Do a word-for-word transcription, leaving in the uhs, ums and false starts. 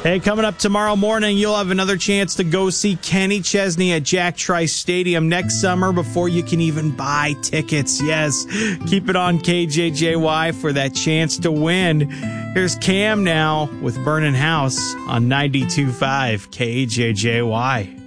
Hey, coming up tomorrow morning, you'll have another chance to go see Kenny Chesney at Jack Trice Stadium next summer before you can even buy tickets. Yes, keep it on K J J Y for that chance to win. Here's Cam now with Burning House on ninety-two point five K J J Y.